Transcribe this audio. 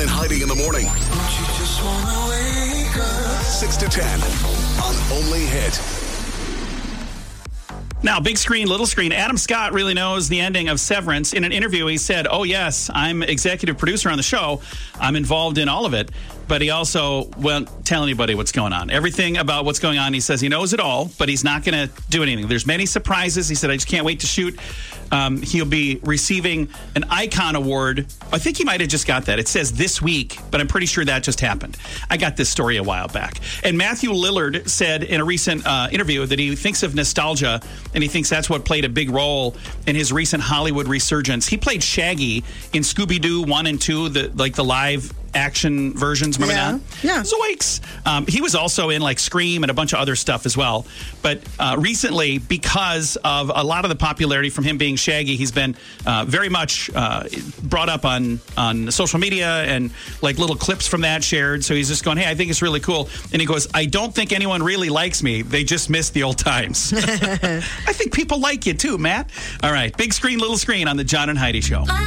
and Heidi in the morning. 6 to 10 on Only Hit. Now, big screen, little screen. Adam Scott really knows the ending of Severance. In an interview, he said, "Oh, yes, I'm executive producer on the show. I'm involved in all of it." But he also won't tell anybody what's going on. Everything about what's going on, he says he knows it all, but he's not going to do anything. There's many surprises. He said, "I just can't wait to shoot." He'll be receiving an Icon Award. I think he might have just got that. It says this week, but I'm pretty sure that just happened. I got this story a while back. And Matthew Lillard said in a recent interview that he thinks of nostalgia, and he thinks that's what played a big role in his recent Hollywood resurgence. He played Shaggy in Scooby-Doo 1 and 2, the live action versions. Remember that? Yeah. Zoinks! He was also in like Scream and a bunch of other stuff as well. But recently, because of a lot of the popularity from him being Shaggy, he's been very much brought up on social media and like little clips from that shared. So he's just going, "Hey, I think it's really cool." And he goes, "I don't think anyone really likes me. They just miss the old times." I think people like you too, Matt. All right. Big screen, little screen on the John and Heidi Show.